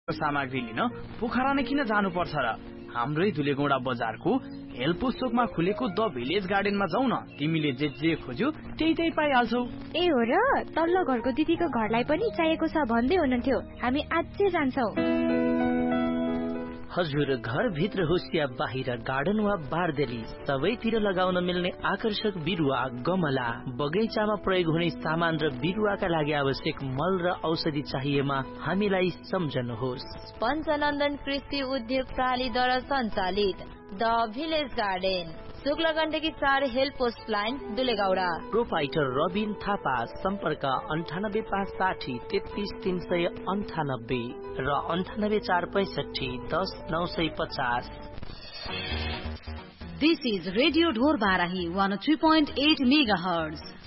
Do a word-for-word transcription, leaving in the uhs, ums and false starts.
सामग्री लिन पोखरा नै किन जानु पर्छ र? हाम्रै धुलेगौडा बजारको हेल्प चोकमा खुलेको द भिलेज गार्डनमा जाऊ न। तिमीले जे जे खोज्यौ त्यही त्यही पाइहाल्छौ। ए हो र? तल्लो घरको दिदीको घरलाई पनि चाहिएको छ भन्दै हुनुहुन्थ्यो। हामी आजै जान्छौँ। हजुर, घर भित्र होस् या बाहिर, गार्डन वा बारदेली, सबैतिर लगाउन मिल्ने आकर्षक बिरुवा, गमला, बगैँचामा प्रयोग हुने सामान र बिरुवाका लागि आवश्यक मल र औषधि चाहिएमा हामीलाई सम्झनुहोस्। पञ्चनन्दन कृषि उद्योग प्रणालीद्वारा सञ्चालित द भिलेज गार्डन, शुक्लगण्डकी चार help post line, दुलेगौडा। Proprietor Rabin Thapa, सम्पर्क अन्ठानब्बे पाँच साठी तेत्तीस तीन सय अन्ठानब्बे र अन्ठानब्बे चार पैसठी दस नौ सय पचास। This is Radio Dhor Barahi one oh three point eight megahertz.